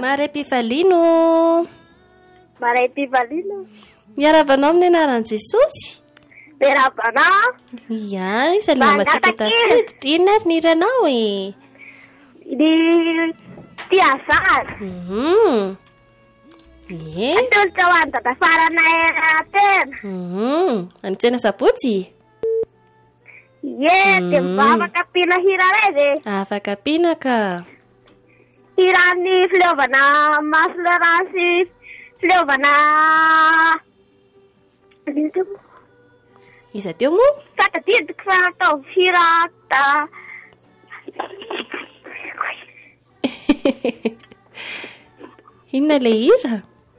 Maray Pifalino. Maray Pifalino. Miarabanao amin'ny anaran'i Jesosy. Miarabanao. Ia, salamatsika tafiditra. Inona ary niranao e? Ny Tiazary. Ie. Atolotra ho an'ny dadafaranay tena. Antsena sabotsy? Ie, dia mba afaka ampiana hira reny. Afaka ampiana ka. Hiran'ny fileovana Masoleransy, fileovana... Iza teo moa? Fatadidiko fa atao hira ta... Inona le hira?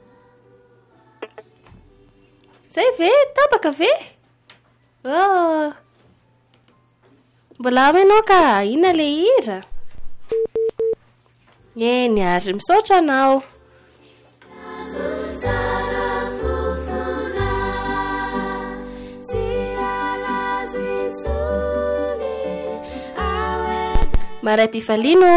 Zay ve? Tapaka ve? Oh. Mbola aminao ka, inona le hira? Eny ary misaotra anao. Maray Pifalino.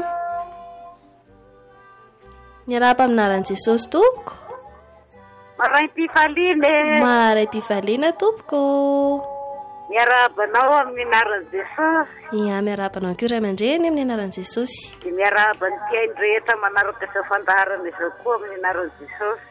Miarapa aminaran'i Jesosy tompoko. Maray Pifalino. Maray Pifalina tompoko. Miarabanao amin'ny anaran'i Jesosy. Ia, miarabanao koa ray aman-dreny amin'ny anaran'i Jesosy. Dia miarabany tiainy rehetra manaraka izao fandaharana izao koa amin'ny anaran'i Jesosy.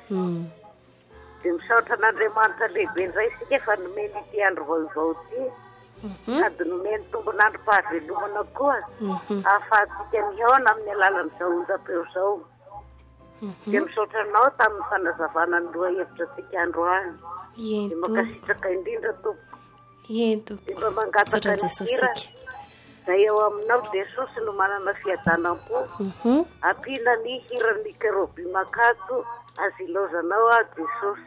Dia misaotra an'Andriamanitra lehibe indray isika fa nomeny ity andro vaovao ity. Sady nomeny tombon'andro fahavelomana koa. Ahafahantsika mihaona amin'ny alalan'izao onjam-peo izao. Dia misaotra anao tamin'ny fanazavana ny loha hevitra antsika andro any. Dia makasitraka indrindra tompo. Ento. Dia mba mangataka ny hira. Izay eo aminao Jesosy no manana fiadanam-po. Ampiana ny hiran'ny kerobi makato azy ilaozanao Jesosy.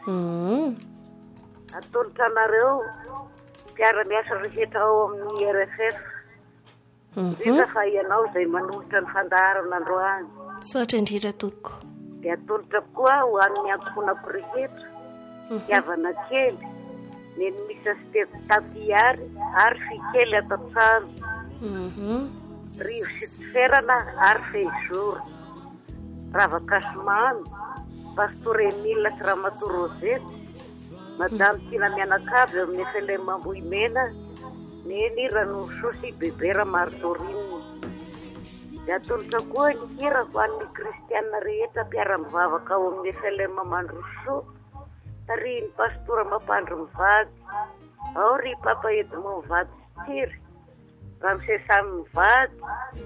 Atolotra anareo mpiara-miasa rehetra ao amin'ny RFF. Indrindra fa ianao izay manolotra ny fandaharana androany. Saotra indrindra tompoko. Dia atolotra koa ho an'ny ankonako rehetra. Tiavana kely. Neny misy tatihary ary fikely ato tsaro. Rivo sy tiferana ary fehizoro. Ravakasomamy, Pastor Emile sy Ramatoa Rosette, Madame Tina Mianakavy amin'ny FLM Ambohimena, neny Ranonsosy Bebera Martorine. Dia atolotra koa ny hira ho an'ny kristianina rehetra mpiara-mivavaka ao amin'ny FLM Mandrosoa, ary ny pastora Mampandro Mivady, ao ry Papa Edmond Mivady Stiry, Ramsesamy Mivady,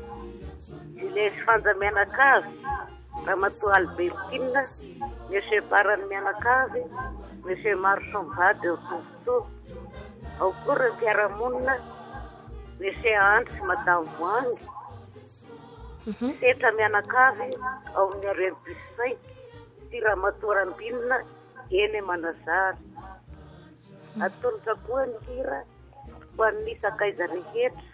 Julius Fanja Mianakavy, Ramatoa Albertine, Monsieur Barany Mianakavy, Monsieur Marson Mivady ao Tovoto, ao koa ireo mpiara-monina, Monsieur Andry sy Madame Voangy, Setra Mianakavy ao amin'ny Arem-Pisay, sy Ramatoa Rambinina, eny Manazary. Atolotra koa ny hira ho an'ny sakaiza rehetra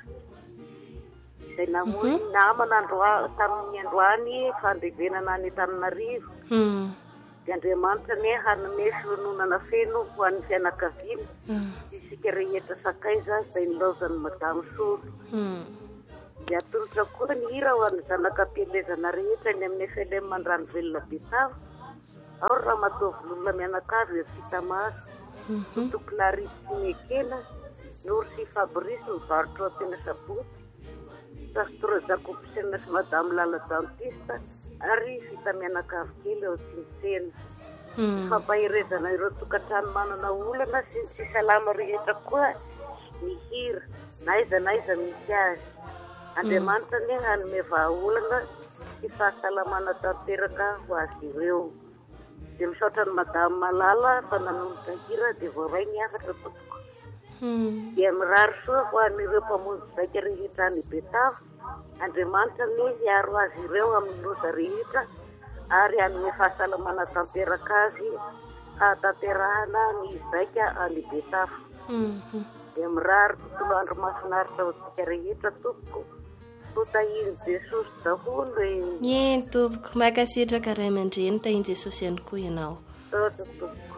izay namoy namana tamin'ny androany fandevenana any Antananarivo. Dia Andriamanitra ny hanome filononana feno ho an'ny fianakaviana isika rehetra sakaiza izay nilaozan'ny Madamo Solo. Dia atolotra koa ny hira ho an'ny zanakam-pielezana rehetra ny amin'ny FLM Mandrano Velona Betava. Ao Ramatoa Volona Mianakavy Fitamaso, Toto Clarisse Mekena, Norsy Fabrice mivarotra tena saboty, Pastor Jacob Sena sy Madame Lala Dantista, ary Vita Mianakavy kely ao Tsintsena. Fampahirezana ireo tokantrano manana olana sy ny sisalama rehetra koa ny hira, naiza misy azy. Andriamanitra ny hanome vahaolana sy fahasalamana tanteraka ho azy ireo. Dia misaotra ny Madame Malala fa nanomboka hira dia voaray ny afatra tompoko. Dia mirary soa ho an'ireo mpamonjy zaika rehetra any Betava. Andriamanitra ny hiaro azy ireo amin'ny loza rehetra ary hanome fahasalamana tanteraka azy hahatanterahana ny zaika any Betava. Dia mirary tontolo andro mahafinaritra ho antsika rehetra tompoko. Tahiny Jesosy daholo e. Tompoko, makasitraka ray aman-dreny tahiny Jesosy ihany koa ianao.